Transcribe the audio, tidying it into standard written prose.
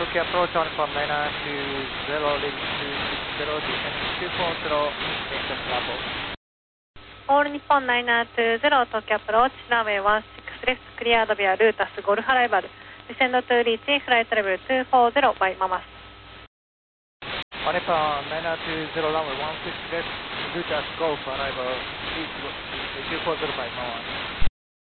Tokyo approach on from 920, leaving 260, descending 240, maintain just level. All Nippon 920, Tokyo approach, runway 16 left, cleared via Lutas Golf arrival. Descend to reach flight level 240 by Mamas. All Nippon 920, runway 16 left, Lutas Golf arrival, 240 by Mamas.